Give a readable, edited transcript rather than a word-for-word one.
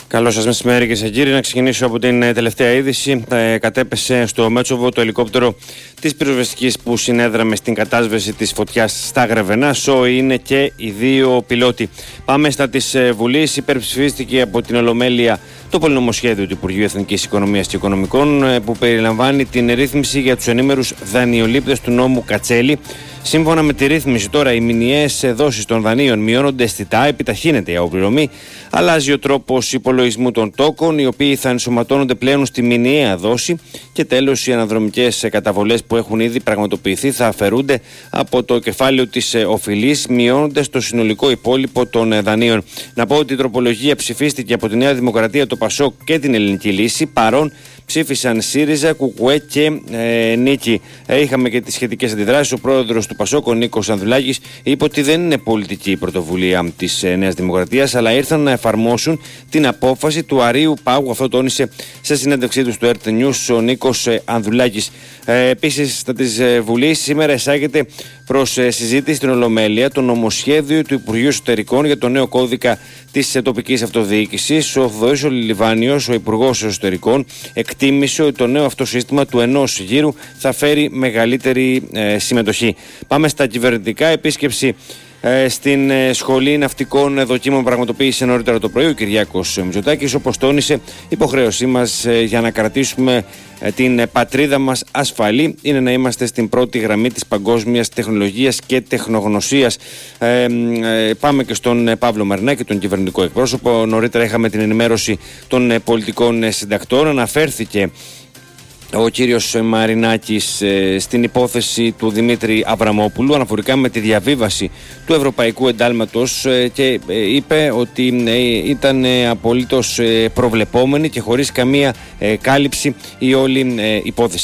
Καλό σας μεσημέρι, κυρίες και κύριοι. Να ξεκινήσω από την τελευταία είδηση. Κατέπεσε στο Μέτσοβο το ελικόπτερο της πυροσβεστικής που συνέδραμε στην κατάσβεση της φωτιάς στα Γρεβενά. Σόι είναι και οι δύο πιλότοι. Πάμε στα της Βουλής. Υπερψηφίστηκε από την Ολομέλεια το πολυνομοσχέδιο του Υπουργείου Εθνικής Οικονομίας και Οικονομικών που περιλαμβάνει την ρύθμιση για τους ενήμερους δανειολήπτες του νόμου Κατσέλη. Σύμφωνα με τη ρύθμιση, τώρα οι μηνιαίες δόσεις των δανείων μειώνονται αισθητά, επιταχύνεται η αποπληρωμή, αλλάζει ο τρόπος υπολογισμού των τόκων, οι οποίοι θα ενσωματώνονται πλέον στη μηνιαία δόση και τέλος οι αναδρομικές καταβολές που έχουν ήδη πραγματοποιηθεί θα αφαιρούνται από το κεφάλαιο της οφειλής, μειώνοντας το συνολικό υπόλοιπο των δανείων. Να πω ότι η τροπολογία ψηφίστηκε από τη Νέα Δημοκρατία, το ΠΑΣΟΚ και την Ελληνική Λύση. Παρόν ψήφισαν ΣΥΡΙΖΑ, ΚΚΕ και Νίκη. Είχαμε και τις σχετικές αντιδράσεις. Ο πρόεδρος του ΠΑΣΟΚ, ο Νίκος Ανδουλάκης, είπε ότι δεν είναι πολιτική η πρωτοβουλία της Νέας Δημοκρατίας, αλλά ήρθαν να εφαρμόσουν την απόφαση του Αρείου Πάγου. Αυτό τόνισε σε συνέντευξή του στο RT News ο Νίκος Ανδουλάκης. Επίσης, στα της Βουλής σήμερα εισάγεται προς συζήτηση στην Ολομέλεια το νομοσχέδιο του Υπουργείου Εσωτερικών για το νέο κώδικα της τοπικής αυτοδιοίκησης. Ο Θοδωρής Λιβάνιος, ο Υπουργός Εσωτερικών, εκτίμησε ότι το νέο αυτό σύστημα του ενός γύρου θα φέρει μεγαλύτερη συμμετοχή. Πάμε στα κυβερνητικά. Επίσκεψη στην Σχολή Ναυτικών Δοκίμων πραγματοποίησε νωρίτερα το πρωί ο Κυριάκος Μητσοτάκης. Όπως τόνισε, υποχρέωσή μας για να κρατήσουμε την πατρίδα μας ασφαλή είναι να είμαστε στην πρώτη γραμμή της παγκόσμιας τεχνολογίας και τεχνογνωσίας. Πάμε και στον Παύλο Μαρινάκη, τον κυβερνητικό εκπρόσωπο. Νωρίτερα είχαμε την ενημέρωση των πολιτικών συντακτών. Αναφέρθηκε ο κύριος Μαρινάκης στην υπόθεση του Δημήτρη Αβραμόπουλου αναφορικά με τη διαβίβαση του Ευρωπαϊκού Εντάλματος και είπε ότι ήταν απολύτως προβλεπόμενη και χωρίς καμία κάλυψη η όλη υπόθεση.